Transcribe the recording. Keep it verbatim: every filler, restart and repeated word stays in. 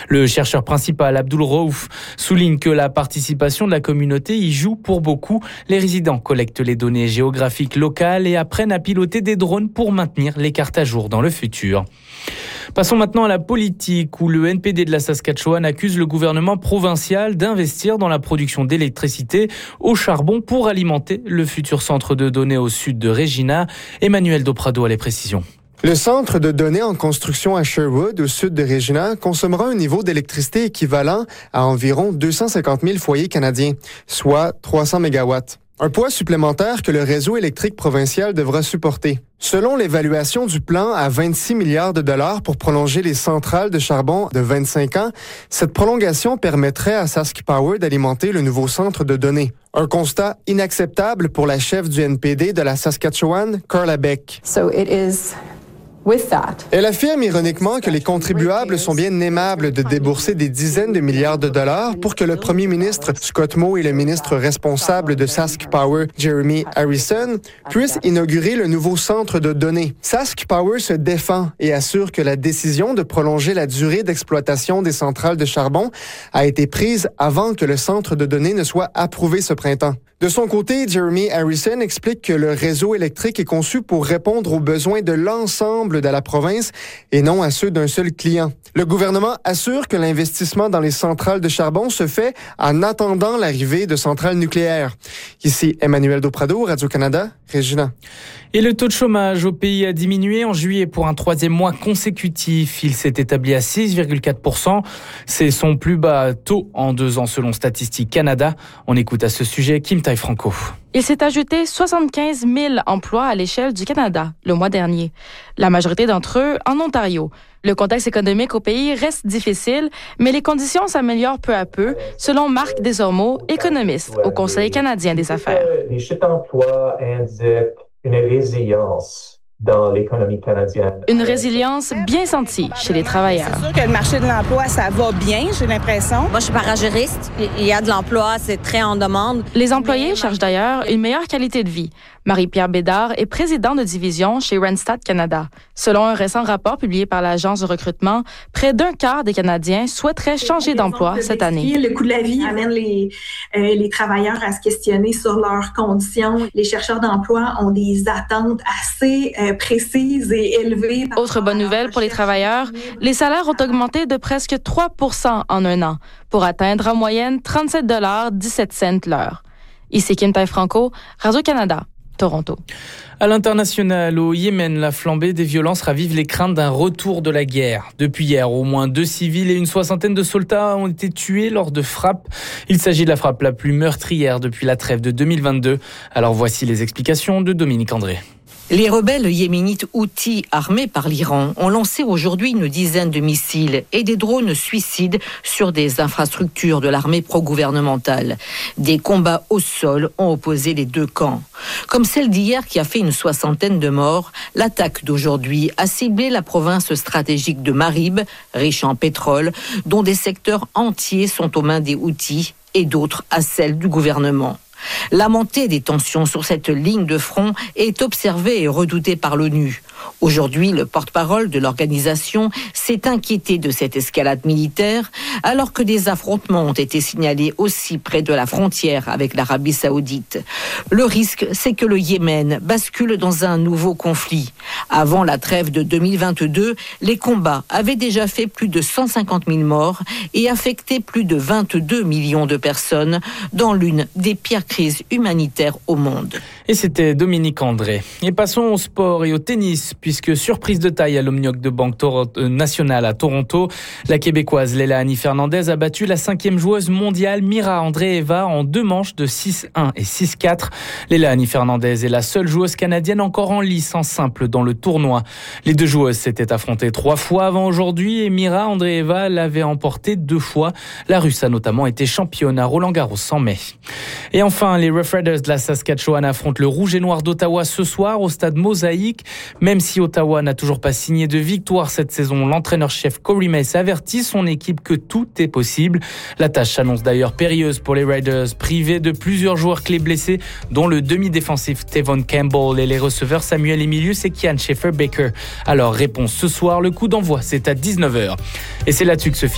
Le chercheur principal, Abdul Raouf, souligne que la participation de la communauté y joue pour beaucoup. Les résidents collectent les données géographiques locales et apprennent à piloter des drones pour maintenir les cartes à jour dans le futur. Passons maintenant à la politique, où le N P D de la Saskatchewan accuse le gouvernement provincial d'investir dans la production d'électricité au charbon pour alimenter le futur centre de données au sud de Regina. Emmanuel Doprado a les précisions. Le centre de données en construction à Sherwood, au sud de Regina, consommera un niveau d'électricité équivalent à environ deux cent cinquante mille foyers canadiens, soit trois cents mégawatts. Un poids supplémentaire que le réseau électrique provincial devra supporter. Selon l'évaluation du plan à vingt-six milliards de dollars pour prolonger les centrales de charbon de vingt-cinq ans, cette prolongation permettrait à Sask Power d'alimenter le nouveau centre de données. Un constat inacceptable pour la chef du N P D de la Saskatchewan, Carla Beck. So it is with that. Elle affirme ironiquement que les contribuables sont bien aimables de débourser des dizaines de milliards de dollars pour que le premier ministre Scott Moe et le ministre responsable de Sask Power, Jeremy Harrison, puissent inaugurer le nouveau centre de données. Sask Power se défend et assure que la décision de prolonger la durée d'exploitation des centrales de charbon a été prise avant que le centre de données ne soit approuvé ce printemps. De son côté, Jeremy Harrison explique que le réseau électrique est conçu pour répondre aux besoins de l'ensemble de la province et non à ceux d'un seul client. Le gouvernement assure que l'investissement dans les centrales de charbon se fait en attendant l'arrivée de centrales nucléaires. Ici Emmanuel Doprado, Radio-Canada, Regina. Et le taux de chômage au pays a diminué en juillet pour un troisième mois consécutif. Il s'est établi à six virgule quatre pour cent. C'est son plus bas taux en deux ans selon Statistique Canada. On écoute à ce sujet Kim Tai-Franco. Il s'est ajouté soixante-quinze mille emplois à l'échelle du Canada le mois dernier. La majorité d'entre eux en Ontario. Le contexte économique au pays reste difficile, mais les conditions s'améliorent peu à peu, selon Marc Desormeaux, économiste au Conseil canadien des affaires. Les chiffres d'emploi indiquent une résilience dans l'économie canadienne. Une résilience bien sentie chez les travailleurs. C'est sûr que le marché de l'emploi, ça va bien, j'ai l'impression. Moi, je suis paragériste. Il y a de l'emploi, c'est très en demande. Les employés cherchent d'ailleurs une meilleure qualité de vie. Marie-Pierre Bédard est présidente de division chez Randstad Canada. Selon un récent rapport publié par l'agence de recrutement, près d'un quart des Canadiens souhaiteraient changer d'emploi cette année. Le coût de la vie amène les, euh, les travailleurs à se questionner sur leurs conditions. Les chercheurs d'emploi ont des attentes assez euh, précises et élevées. Autre bonne nouvelle pour les travailleurs, les salaires ont augmenté de presque trois pour cent en un an, pour atteindre en moyenne trente-sept dollars dix-sept cents l'heure. Ici Kim Tai-Franco, Radio-Canada. Toronto. À l'international, au Yémen, la flambée des violences ravive les craintes d'un retour de la guerre. Depuis hier, au moins deux civils et une soixantaine de soldats ont été tués lors de frappes. Il s'agit de la frappe la plus meurtrière depuis la trêve de deux mille vingt-deux. Alors voici les explications de Dominique André. Les rebelles yéménites Houthis, armés par l'Iran, ont lancé aujourd'hui une dizaine de missiles et des drones suicides sur des infrastructures de l'armée pro-gouvernementale. Des combats au sol ont opposé les deux camps. Comme celle d'hier qui a fait une soixantaine de morts, l'attaque d'aujourd'hui a ciblé la province stratégique de Marib, riche en pétrole, dont des secteurs entiers sont aux mains des Houthis et d'autres à celles du gouvernement. La montée des tensions sur cette ligne de front est observée et redoutée par l'ONU. Aujourd'hui, le porte-parole de l'organisation s'est inquiété de cette escalade militaire, alors que des affrontements ont été signalés aussi près de la frontière avec l'Arabie Saoudite. Le risque, c'est que le Yémen bascule dans un nouveau conflit. Avant la trêve de deux mille vingt-deux, les combats avaient déjà fait plus de cent cinquante mille morts et affecté plus de vingt-deux millions de personnes dans l'une des pires crises humanitaires au monde. Et c'était Dominique André. Et passons au sport et au tennis, puisque surprise de taille à l'Omnium de Banque Nationale à Toronto, la Québécoise Leilani Fernandez a battu la cinquième joueuse mondiale Mira Andreeva en deux manches de six un et six quatre. Leilani Fernandez est la seule joueuse canadienne encore en lice en simple dans le tournoi. Les deux joueuses s'étaient affrontées trois fois avant aujourd'hui et Mira Andreeva l'avait emporté deux fois. La Russe a notamment été championne à Roland-Garros en mai. Et enfin, les Rough Riders de la Saskatchewan affrontent le Rouge et Noir d'Ottawa ce soir au stade Mosaïque. Même si Ottawa n'a toujours pas signé de victoire cette saison, l'entraîneur-chef Corey Mace avertit son équipe que tout est possible. La tâche s'annonce d'ailleurs périlleuse pour les Riders, privés de plusieurs joueurs clés blessés, dont le demi-défensif Tevon Campbell et les receveurs Samuel Emilius et Kian Schaefer-Baker. Alors, réponse ce soir, le coup d'envoi, c'est à dix-neuf heures. Et c'est là-dessus que se finit